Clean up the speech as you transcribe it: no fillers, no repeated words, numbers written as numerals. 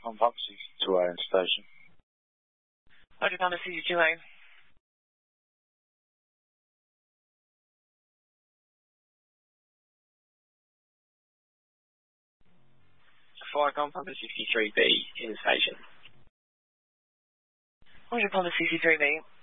Falcon Pump 62A in station. Roger, Pump 62A. Falcon Pump 63B in station. Roger, Pump 63B.